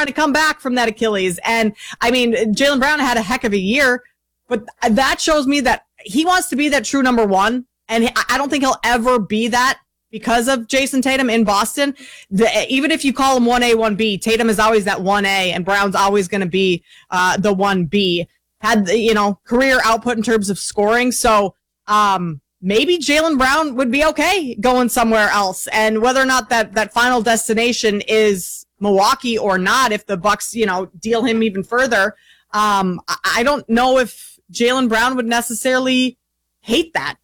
trying to come back from that Achilles. And I mean, Jaylen Brown had a heck of a year, but that shows me that he wants to be that true number one. And I don't think he'll ever be that because of Jason Tatum in Boston. Even if you call him 1A, 1B, Tatum is always that 1A and Brown's always going to be the 1B. Had, career output in terms of scoring. So maybe Jaylen Brown would be okay going somewhere else. And whether or not that final destination is Milwaukee or not, if the Bucks, deal him even further, I don't know if Jaylen Brown would necessarily hate that.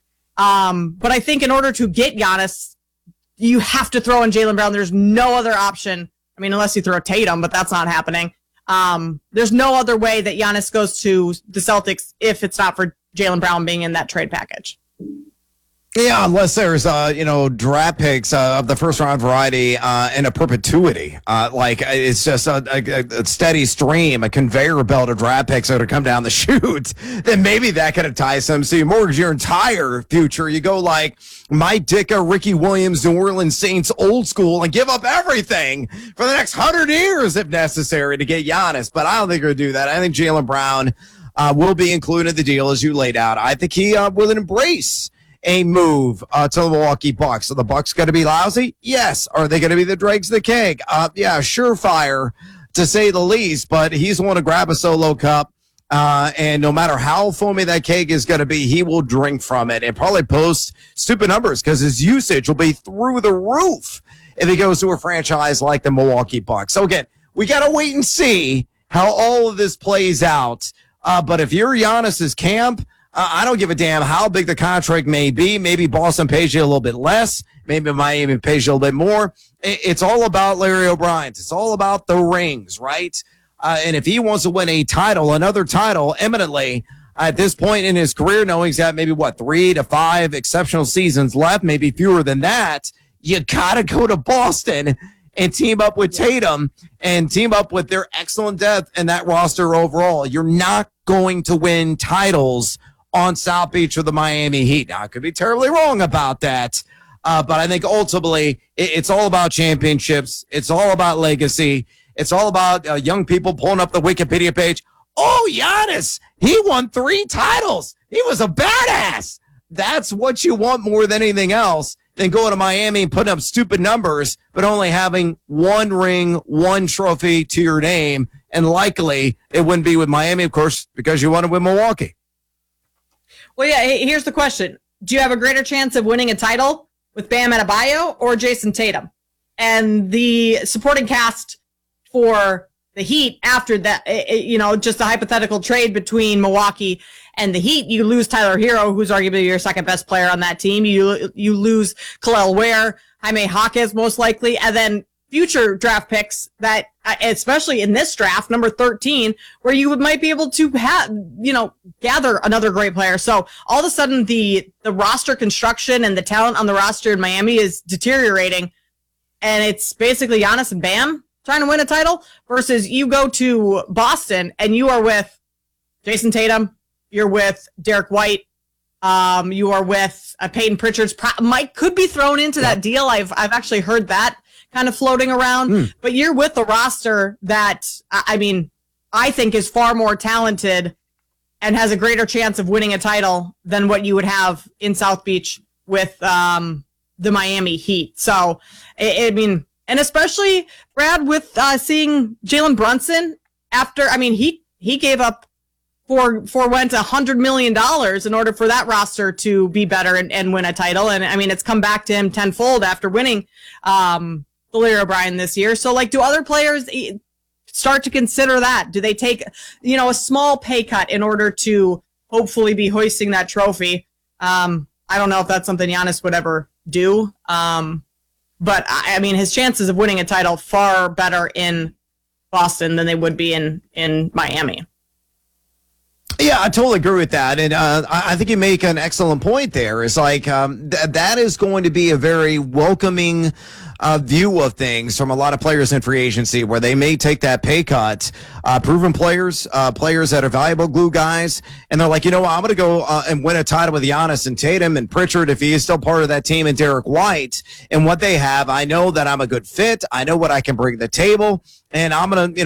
But I think in order to get Giannis, you have to throw in Jaylen Brown. There's no other option. I mean, unless you throw Tatum, but that's not happening. There's no other way that Giannis goes to the Celtics if it's not for Jaylen Brown being in that trade package. Yeah, unless there's, draft picks of the first round variety in a perpetuity. It's just a steady stream, a conveyor belt of draft picks that are come down the chute, then maybe that could entice them. So you mortgage your entire future. You go like Mike Ditka, Ricky Williams, New Orleans Saints, old school, and give up everything for the next 100 years if necessary to get Giannis. But I don't think he'll do that. I think Jaylen Brown will be included in the deal as you laid out. I think he will embrace a move to the Milwaukee Bucks. So the Bucks going to be lousy? Yes. Are they going to be the dregs of the keg? Yeah, surefire to say the least, but he's want to grab a solo cup. And no matter how foamy that keg is going to be, he will drink from it and probably post stupid numbers because his usage will be through the roof if he goes to a franchise like the Milwaukee Bucks. So again, we got to wait and see how all of this plays out. But if you're Giannis's camp, I don't give a damn how big the contract may be. Maybe Boston pays you a little bit less. Maybe Miami pays you a little bit more. It's all about Larry O'Brien. It's all about the rings, right? And if he wants to win a title, another title, eminently, at this point in his career, knowing he's got maybe, 3 to 5 exceptional seasons left, maybe fewer than that, you got to go to Boston and team up with Tatum and team up with their excellent depth and that roster overall. You're not going to win titles on South Beach with the Miami Heat. Now, I could be terribly wrong about that, but I think ultimately it's all about championships. It's all about legacy. It's all about young people pulling up the Wikipedia page. Oh, Giannis, he won 3 titles. He was a badass. That's what you want more than anything else than going to Miami and putting up stupid numbers, but only having 1 ring, 1 trophy to your name. And likely it wouldn't be with Miami, of course, because you want to win Milwaukee. Well, yeah, here's the question. Do you have a greater chance of winning a title with Bam Adebayo or Jason Tatum? And the supporting cast for the Heat after that, just a hypothetical trade between Milwaukee and the Heat, you lose Tyler Hero, who's arguably your second best player on that team. You lose Khalil Ware, Jaime Jaquez most likely, and then future draft picks that, especially in this draft, number 13, where you might be able to gather another great player. So all of a sudden the roster construction and the talent on the roster in Miami is deteriorating. And it's basically Giannis and Bam trying to win a title versus you go to Boston and you are with Jason Tatum. You're with Derek White. You are with Peyton Pritchard's could be thrown into that deal. I've actually heard that kind of floating around, but you're with a roster that, I think is far more talented and has a greater chance of winning a title than what you would have in South Beach with the Miami Heat. So, and especially, Brad, with seeing Jalen Brunson after, he gave up went $100 million in order for that roster to be better and win a title. And it's come back to him tenfold after winning the Larry O'Brien this year. So do other players start to consider that? Do they take, a small pay cut in order to hopefully be hoisting that trophy? I don't know if that's something Giannis would ever do. But his chances of winning a title far better in Boston than they would be in Miami. Yeah, I totally agree with that. And I think you make an excellent point there. It's that is going to be a very welcoming view of things from a lot of players in free agency where they may take that pay cut, proven players that are valuable glue guys. And they're like, I'm going to go and win a title with Giannis and Tatum and Pritchard if he is still part of that team and Derek White and what they have. I know that I'm a good fit. I know what I can bring to the table and I'm going to,